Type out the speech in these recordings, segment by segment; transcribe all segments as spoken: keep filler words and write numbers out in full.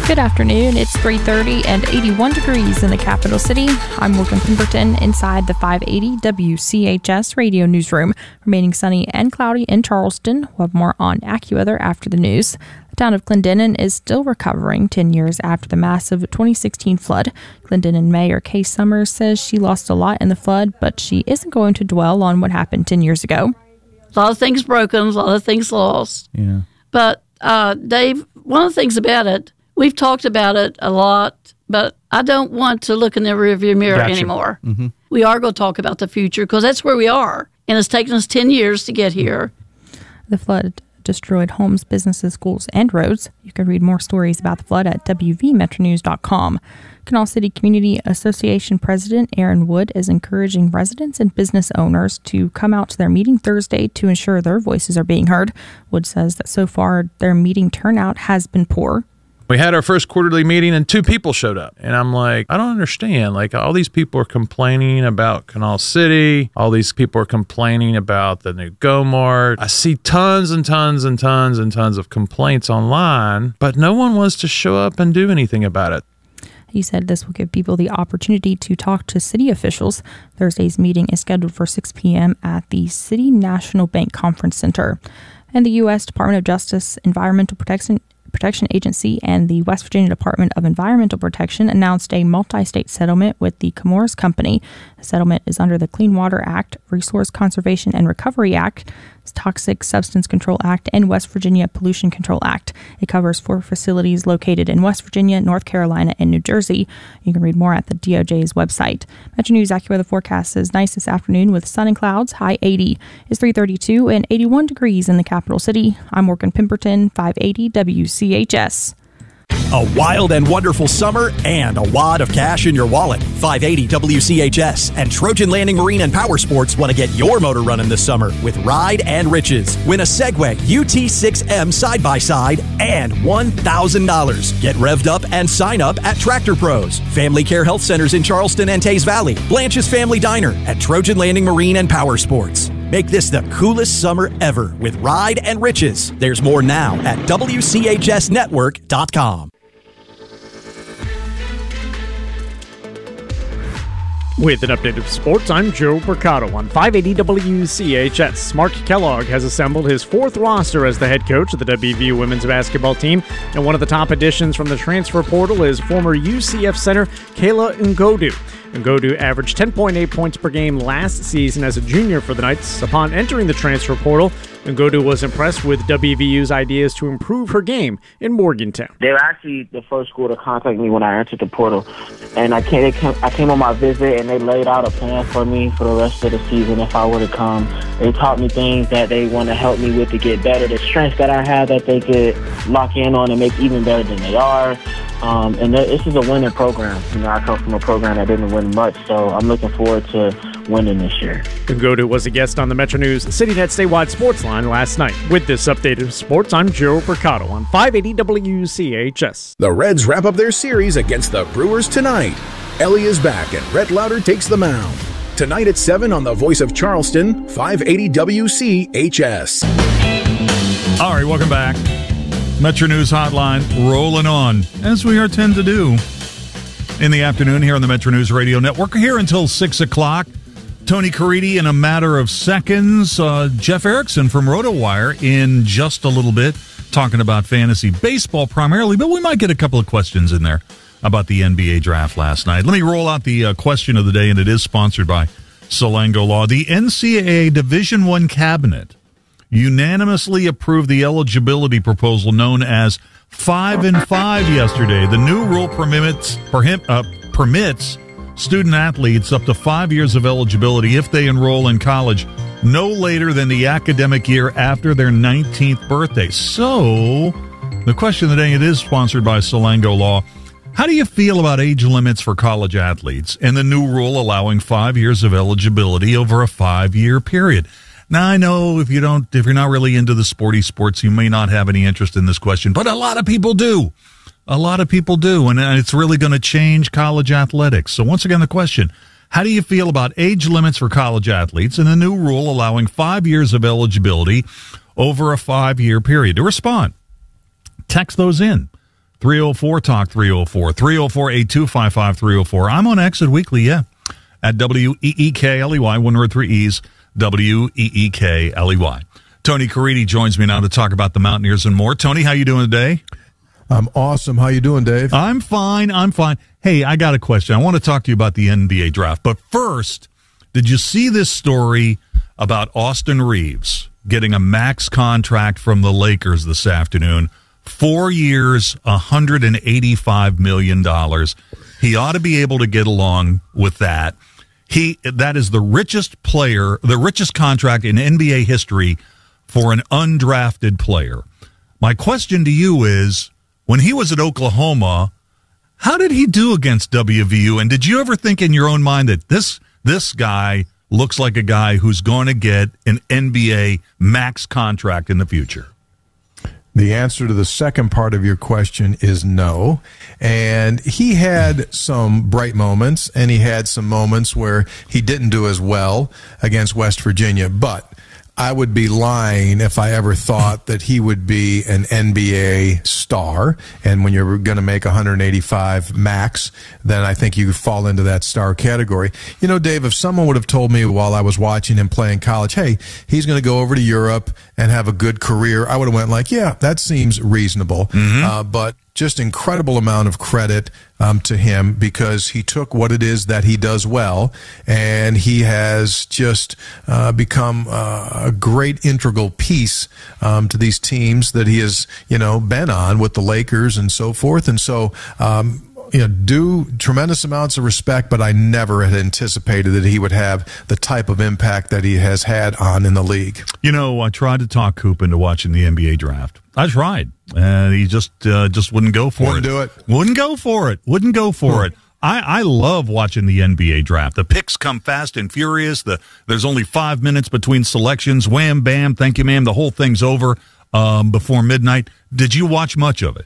Good afternoon. It's three thirty and eighty-one degrees in the capital city. I'm Morgan Pemberton inside the five eighty W C H S radio newsroom. Remaining sunny and cloudy in Charleston. We'll have more on AccuWeather after the news. The town of Clendenin is still recovering ten years after the massive twenty sixteen flood. Clendenin Mayor Kay Summers says she lost a lot in the flood, but she isn't going to dwell on what happened ten years ago. A lot of things broken, a lot of things lost. Yeah. But, uh, Dave, one of the things about it, we've talked about it a lot, but I don't want to look in the rearview mirror Gotcha. anymore. Mm-hmm. We are going to talk about the future because that's where we are. And it's taken us ten years to get here. The flood destroyed homes, businesses, schools, and roads. You can read more stories about the flood at W V metro news dot com. Canal City Community Association President Aaron Wood is encouraging residents and business owners to come out to their meeting Thursday to ensure their voices are being heard. Wood says that so far their meeting turnout has been poor. We had our first quarterly meeting and two people showed up. And I'm like, I don't understand. Like, all these people are complaining about Canal City. All these people are complaining about the new Go-Mart. I see tons and tons and tons and tons of complaints online, but no one wants to show up and do anything about it. He said this will give people the opportunity to talk to city officials. Thursday's meeting is scheduled for six p.m. at the City National Bank Conference Center. And the U S Department of Justice Environmental Protection Protection Agency and the West Virginia Department of Environmental Protection announced a multi-state settlement with the Chemours Company. The settlement is under the Clean Water Act, Resource Conservation and Recovery Act, Toxic Substance Control Act, and West Virginia Pollution Control Act. It covers four facilities located in West Virginia, North Carolina, and New Jersey. You can read more at the D O J's website. Metro News AccuWeather forecast is nice this afternoon with sun and clouds. High eighty is three thirty-two and eighty-one degrees in the capital city. I'm Morgan Pemberton, five eighty W C H S. A wild and wonderful summer and a wad of cash in your wallet. five eighty W C H S and Trojan Landing Marine and Power Sports want to get your motor running this summer with Ride and Riches. Win a Segway U T six M side-by-side and one thousand dollars. Get revved up and sign up at Tractor Pros, Family Care Health Centers in Charleston and Tays Valley, Blanche's Family Diner, at Trojan Landing Marine and Power Sports. Make this the coolest summer ever with Ride and Riches. There's more now at W C H S network dot com. With an update of sports, I'm Joe Mercado on five eighty W C H S. Mark Kellogg has assembled his fourth roster as the head coach of the W V U women's basketball team, and one of the top additions from the transfer portal is former U C F center Kayla Ngodu. Ngodu averaged ten point eight points per game last season as a junior for the Knights. Upon entering the transfer portal, Ngodu was impressed with W V U's ideas to improve her game in Morgantown. They were actually the first school to contact me when I entered the portal. And I came, they came, I came on my visit, and they laid out a plan for me for the rest of the season if I were to come. They taught me things that they want to help me with to get better, the strengths that I have that they could lock in on and make even better than they are. Um, and this is a winning program. You know, I come from a program that didn't win much, so I'm looking forward to winning this year. Ngodu was a guest on the Metro News CityNet statewide sports line last night. With this update of sports, I'm Joe Mercado on five eighty W C H S. The Reds wrap up their series against the Brewers tonight. Ellie is back and Rhett Lauder takes the mound. Tonight at seven on the Voice of Charleston, five eighty W C H S. All right, welcome back. Metro News Hotline rolling on, as we are tend to do in the afternoon here on the Metro News Radio Network. Here until six o'clock. Tony Caridi in a matter of seconds. Uh, Jeff Erickson from RotoWire in just a little bit, talking about fantasy baseball primarily, but we might get a couple of questions in there about the N B A draft last night. Let me roll out the uh, question of the day, and it is sponsored by Salango Law. The N C double A Division I Cabinet unanimously approved the eligibility proposal known as five and five yesterday. The new rule permits, uh, permits student athletes up to five years of eligibility if they enroll in college no later than the academic year after their nineteenth birthday. So, the question of the day, it is sponsored by Salango Law. How do you feel about age limits for college athletes and the new rule allowing five years of eligibility over a five-year period? Now, I know if you don't, if you're not really into the sporty sports, you may not have any interest in this question, but a lot of people do. A lot of people do, and it's really going to change college athletics. So once again, the question, how do you feel about age limits for college athletes and the new rule allowing five years of eligibility over a five-year period? To respond, text those in. three oh four talk three oh four, three oh four, eight two five five, three oh four. I'm on Exit Weekly, yeah, at W E E K L E Y, one word, three E's, W E E K L E Y. Tony Caridi joins me now to talk about the Mountaineers and more. Tony, how you doing today? I'm awesome. How you doing, Dave? I'm fine. I'm fine. Hey, I got a question. I want to talk to you about the N B A draft. But first, did you see this story about Austin Reeves getting a max contract from the Lakers this afternoon? Four years, one hundred eighty-five million dollars. He ought to be able to get along with that. He that is the richest player, the richest contract in N B A history for an undrafted player. My question to you is, when he was at Oklahoma, how did he do against W V U? And did you ever think in your own mind that this this guy looks like a guy who's going to get an N B A max contract in the future? The answer to the second part of your question is no. And he had some bright moments, and he had some moments where he didn't do as well against West Virginia. But I would be lying if I ever thought that he would be an N B A star. And when you're going to make one hundred eighty-five max, then I think you fall into that star category. You know, Dave, if someone would have told me while I was watching him play in college, hey, he's going to go over to Europe and have a good career, I would have went like, yeah, that seems reasonable. Mm-hmm. Uh, but just incredible amount of credit um, to him, because he took what it is that he does well, and he has just uh, become uh, a great integral piece um, to these teams that he has, you know, been on with the Lakers and so forth. And so, um, you know, due tremendous amounts of respect, but I never had anticipated that he would have the type of impact that he has had on in the league. You know, I tried to talk Coop into watching the N B A draft. I tried, and he just uh, just wouldn't go for wouldn't it. do it. Wouldn't go for it. Wouldn't go for hmm. it. I, I love watching the N B A draft. The picks come fast and furious. The There's only five minutes between selections. Wham, bam, thank you, ma'am. The whole thing's over um, before midnight. Did you watch much of it?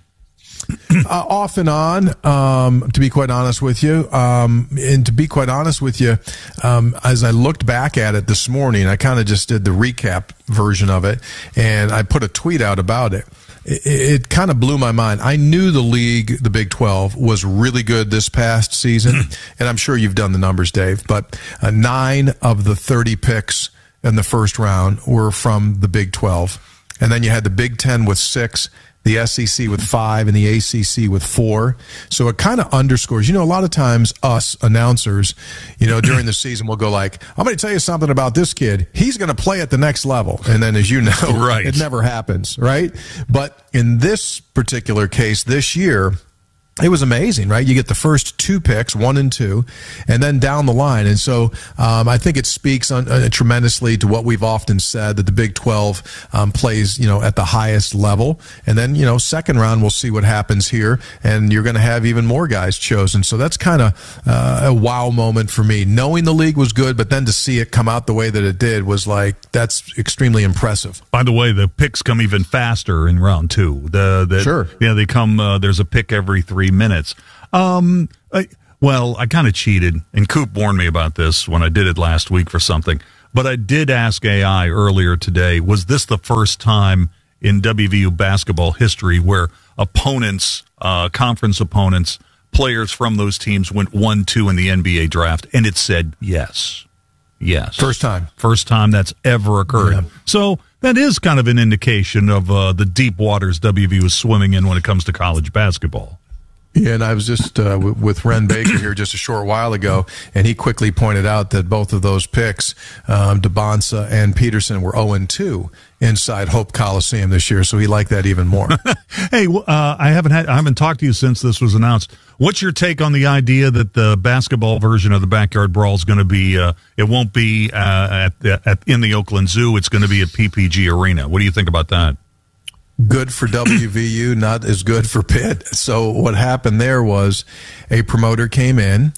uh, off and on, um, to be quite honest with you. Um, and to be quite honest with you, um, as I looked back at it this morning, I kind of just did the recap version of it, and I put a tweet out about it. It, it kind of blew my mind. I knew the league, the Big twelve, was really good this past season, and I'm sure you've done the numbers, Dave, but uh, nine of the thirty picks in the first round were from the Big twelve. And then you had the Big Ten with six, the S E C with five, and the A C C with four. So it kind of underscores, you know, a lot of times us announcers, you know, during the season will go like, I'm going to tell you something about this kid. He's going to play at the next level. And then, as you know, right. It never happens, right? But in this particular case this year, it was amazing, right? You get the first two picks, one and two, and then down the line. And so um, I think it speaks on, uh, tremendously to what we've often said, that the Big twelve um, plays, you know, at the highest level. And then, you know, second round, we'll see what happens here, and you're going to have even more guys chosen. So that's kind of uh, a wow moment for me. Knowing the league was good, but then to see it come out the way that it did was like, that's extremely impressive. By the way, the picks come even faster in round two. The, the Sure. Yeah, they come, uh, there's a pick every three minutes. Um, I, well, I kind of cheated, and Coop warned me about this when I did it last week for something. But I did ask A I earlier today, was this the first time in W V U basketball history where opponents, uh, conference opponents, players from those teams went one two in the N B A draft? And it said yes. Yes. First time. First time that's ever occurred. Yeah. So that is kind of an indication of uh, the deep waters W V U is swimming in when it comes to college basketball. Yeah, and I was just uh, w- with Ren Baker here just a short while ago, and he quickly pointed out that both of those picks, um, DeBonsa and Peterson, were oh and two inside Hope Coliseum this year, so he liked that even more. Hey, uh, I haven't had, I haven't talked to you since this was announced. What's your take on the idea that the basketball version of the Backyard Brawl is going to be? Uh, it won't be uh, at, the, at in the Oakland Zoo. It's going to be at P P G Arena. What do you think about that? Good for W V U, not as good for Pitt. So what happened there was a promoter came in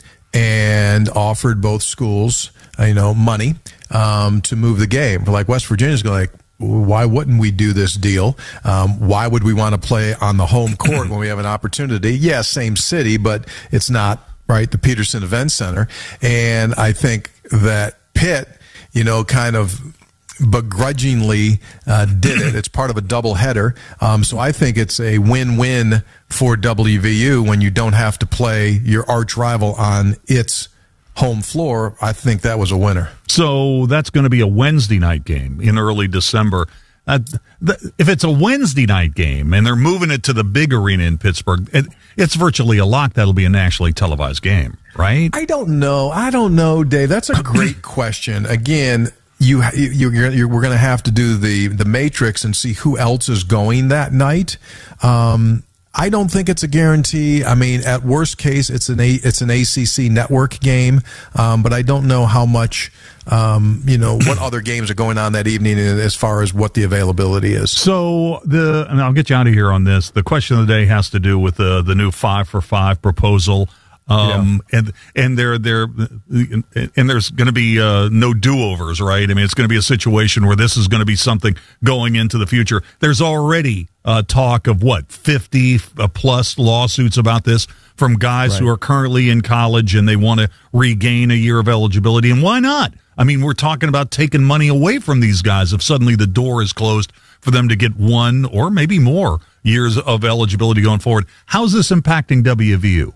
and offered both schools, you know, money um, to move the game. Like West Virginia's going like, why wouldn't we do this deal? Um, why would we want to play on the home court when we have an opportunity? Yeah, same city, but it's not, right, the Peterson Event Center. And I think that Pitt, you know, kind of begrudgingly uh, did it. It's part of a doubleheader. Um, so I think it's a win-win for W V U when you don't have to play your arch rival on its home floor. I think that was a winner. So that's going to be a Wednesday night game in early December. Uh, the, if it's a Wednesday night game and they're moving it to the big arena in Pittsburgh, it, it's virtually a lock that'll be a nationally televised game, right? I don't know. I don't know, Dave. That's a great question. Again, you, you you're, you're, we're going to have to do the the matrix and see who else is going that night. Um, I don't think it's a guarantee. I mean, at worst case, it's an a, it's an A C C network game, um, but I don't know how much, um, you know, what other games are going on that evening as far as what the availability is. So the, and I'll get you out of here on this. The question of the day has to do with the the new five for five proposal. Um, yeah. and, and there, there, and there's going to be, uh, no do-overs, right? I mean, it's going to be a situation where this is going to be something going into the future. There's already, uh, talk of what, fifty plus lawsuits about this from guys right. who are currently in college and they want to regain a year of eligibility. And why not? I mean, we're talking about taking money away from these guys if suddenly the door is closed for them to get one or maybe more years of eligibility going forward. How's this impacting W V U?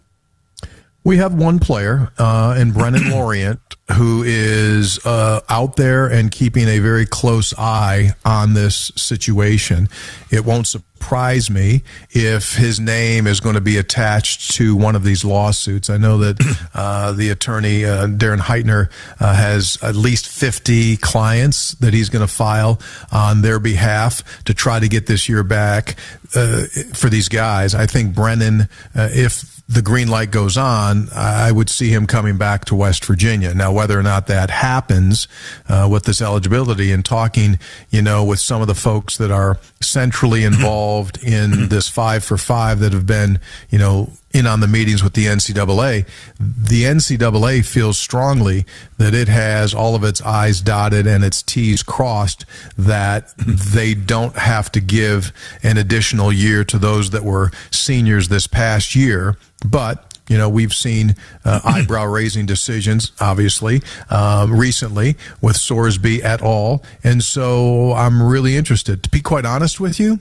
We have one player, uh, in Brennan Lorient, who is uh, out there and keeping a very close eye on this situation. It won't surprise me if his name is going to be attached to one of these lawsuits. I know that uh, the attorney, uh, Darren Heitner, uh, has at least fifty clients that he's going to file on their behalf to try to get this year back uh, for these guys. I think Brennan, uh, if the green light goes on, I would see him coming back to West Virginia. Now, whether or not that happens uh, with this eligibility and talking, you know, with some of the folks that are centrally involved in this five for five that have been, you know, in on the meetings with the N C double A, the N C double A feels strongly that it has all of its I's dotted and its T's crossed, that they don't have to give an additional year to those that were seniors this past year. But, you know, we've seen uh, eyebrow-raising decisions, obviously, um, recently with Sorsby et al. And so I'm really interested. To be quite honest with you,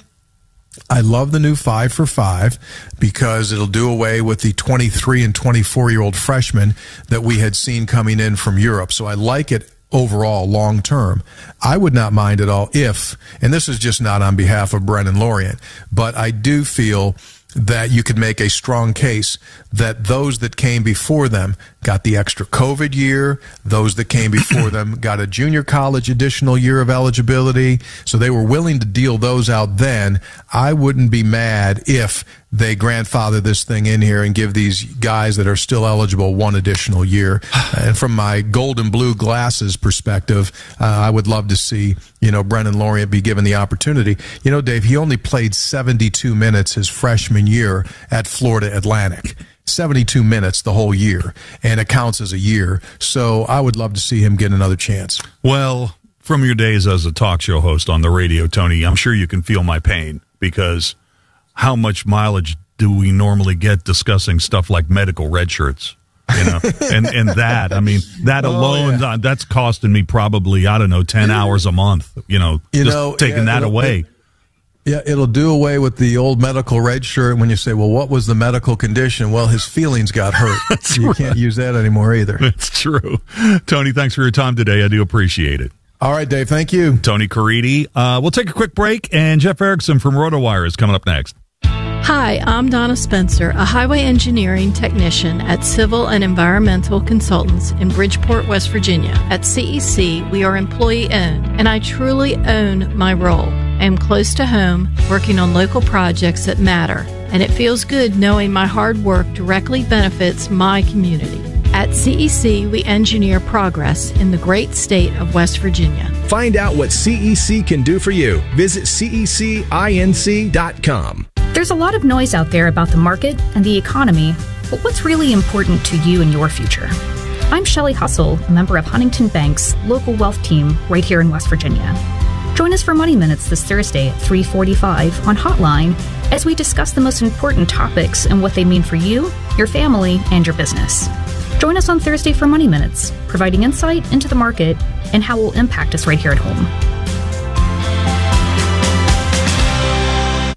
I love the new five for five because it'll do away with the twenty-three and twenty-four-year-old freshmen that we had seen coming in from Europe. So I like it overall, long term. I would not mind at all if, and this is just not on behalf of Brennan Lorient, but I do feel that you could make a strong case that those that came before them got the extra COVID year, those that came before them got a junior college additional year of eligibility, so they were willing to deal those out then. I wouldn't be mad if they grandfather this thing in here and give these guys that are still eligible one additional year. And from my gold and blue glasses perspective, uh, I would love to see, you know, Brennan Lorient be given the opportunity. You know, Dave, he only played seventy-two minutes his freshman year at Florida Atlantic. seventy-two minutes the whole year, and it counts as a year. So I would love to see him get another chance. Well, from your days as a talk show host on the radio, Tony, I'm sure you can feel my pain, because how much mileage do we normally get discussing stuff like medical red shirts? You know, and, and that, I mean, that alone, oh, yeah. that's costing me probably, I don't know, ten hours a month, you know, you just know, taking yeah, that away. It, yeah, it'll do away with the old medical red shirt when you say, well, what was the medical condition? Well, his feelings got hurt. You right. can't use that anymore either. It's true. Tony, thanks for your time today. I do appreciate it. All right, Dave. Thank you. Tony Caridi. Uh, we'll take a quick break, and Jeff Erickson from RotoWire is coming up next. Hi, I'm Donna Spencer, a highway engineering technician at Civil and Environmental Consultants in Bridgeport, West Virginia. At C E C, we are employee-owned, and I truly own my role. I am close to home, working on local projects that matter, and it feels good knowing my hard work directly benefits my community. At C E C, we engineer progress in the great state of West Virginia. Find out what C E C can do for you. Visit C E C inc dot com. There's a lot of noise out there about the market and the economy, but what's really important to you and your future? I'm Shelley Hustle, a member of Huntington Bank's local wealth team right here in West Virginia. Join us for Money Minutes this Thursday at three forty-five on Hotline as we discuss the most important topics and what they mean for you, your family, and your business. Join us on Thursday for Money Minutes, providing insight into the market and how it will impact us right here at home.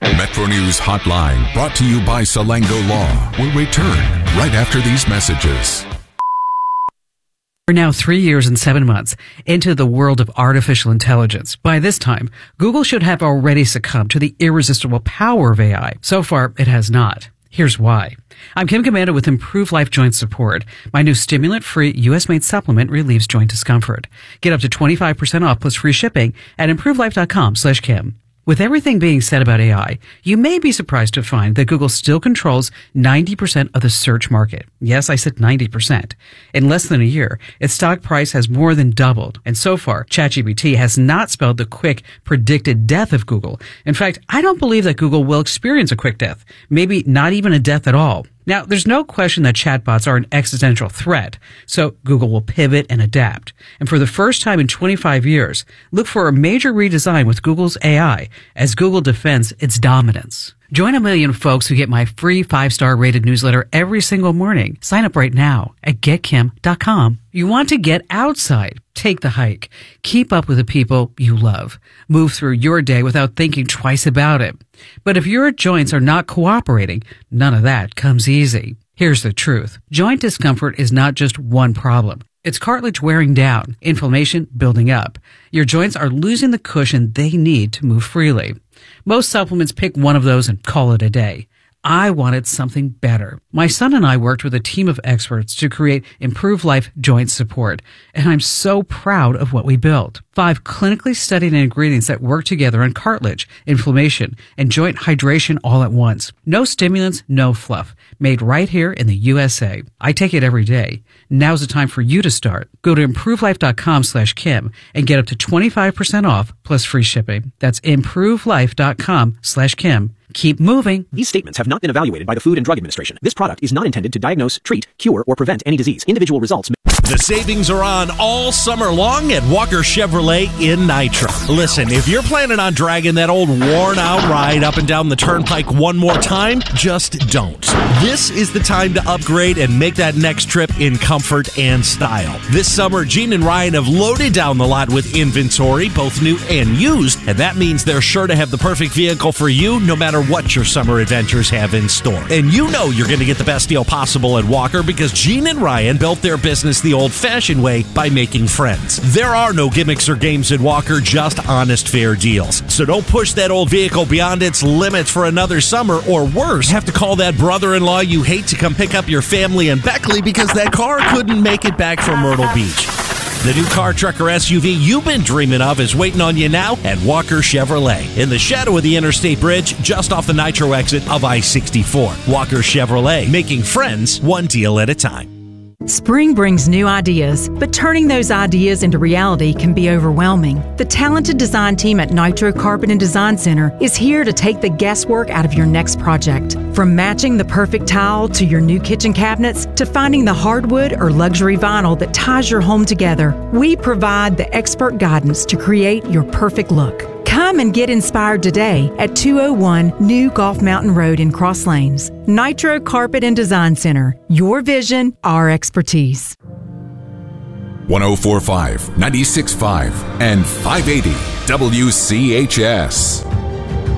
Metro News Hotline, brought to you by Salango Law, will return right after these messages. We're now three years and seven months into the world of artificial intelligence. By this time, Google should have already succumbed to the irresistible power of A I. So far, it has not. Here's why. I'm Kim Commander with Improved Life Joint Support. My new stimulant-free U S-made supplement relieves joint discomfort. Get up to twenty-five percent off plus free shipping at improvelife.com slash Kim. With everything being said about A I, you may be surprised to find that Google still controls ninety percent of the search market. Yes, I said ninety percent. In less than a year, its stock price has more than doubled. And so far, ChatGPT has not spelled the quick, predicted death of Google. In fact, I don't believe that Google will experience a quick death. Maybe not even a death at all. Now, there's no question that chatbots are an existential threat, so Google will pivot and adapt. And for the first time in twenty-five years, look for a major redesign with Google's A I as Google defends its dominance. Join a million folks who get my free five-star rated newsletter every single morning. Sign up right now at get kim dot com. You want to get outside. Take the hike. Keep up with the people you love. Move through your day without thinking twice about it. But if your joints are not cooperating, none of that comes easy. Here's the truth. Joint discomfort is not just one problem. It's cartilage wearing down, inflammation building up. Your joints are losing the cushion they need to move freely. Most supplements pick one of those and call it a day. I wanted something better. My son and I worked with a team of experts to create Improved Life Joint Support, and I'm so proud of what we built. Five clinically studied ingredients that work together on cartilage, inflammation, and joint hydration all at once. No stimulants, no fluff. Made right here in the U S A. I take it every day. Now's the time for you to start. Go to improvelife.com slash Kim and get up to twenty-five percent off plus free shipping. That's improvelife.com slash Kim. Keep moving. These statements have not been evaluated by the Food and Drug Administration. This product is not intended to diagnose, treat, cure, or prevent any disease. Individual results may... The savings are on all summer long at Walker Chevrolet in Nitro. Listen, if you're planning on dragging that old worn-out ride up and down the turnpike one more time, just don't. This is the time to upgrade and make that next trip in comfort and style. This summer, Gene and Ryan have loaded down the lot with inventory, both new and used, and that means they're sure to have the perfect vehicle for you no matter what your summer adventures have in store. And you know you're going to get the best deal possible at Walker because Gene and Ryan built their business the old-fashioned way by making friends. There are no gimmicks or games at Walker, just honest, fair deals. So don't push that old vehicle beyond its limits for another summer, or worse, have to call that brother-in-law you hate to come pick up your family in Beckley because that car couldn't make it back from Myrtle Beach. The new car, truck, or S U V you've been dreaming of is waiting on you now at Walker Chevrolet in the shadow of the Interstate Bridge just off the Nitro exit of I sixty-four. Walker Chevrolet, making friends one deal at a time. Spring brings new ideas, but turning those ideas into reality can be overwhelming. The talented design team at Nitro Carpet and Design Center is here to take the guesswork out of your next project. From matching the perfect tile to your new kitchen cabinets to finding the hardwood or luxury vinyl that ties your home together, we provide the expert guidance to create your perfect look. Come and get inspired today at two oh one New Golf Mountain Road in Cross Lanes. Nitro Carpet and Design Center. Your vision, our expertise. one oh four point five, ninety-six point five, and five eighty W C H S.